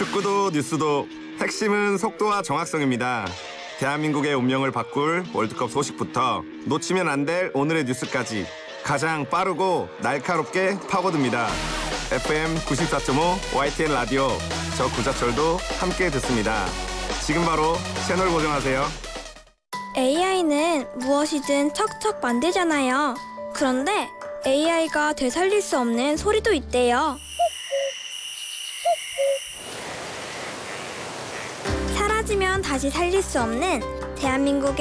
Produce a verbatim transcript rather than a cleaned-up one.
축구도 뉴스도 핵심은 속도와 정확성입니다. 대한민국의 운명을 바꿀 월드컵 소식부터 놓치면 안 될 오늘의 뉴스까지 가장 빠르고 날카롭게 파고듭니다. 에프엠 구십사 점 오 와이티엔 라디오, 저 구자철도 함께 듣습니다. 지금 바로 채널 고정하세요. 에이아이는 무엇이든 척척 만들잖아요. 그런데 에이아이가 되살릴 수 없는 소리도 있대요. 사라지면 다시 살릴 수 없는 대한민국의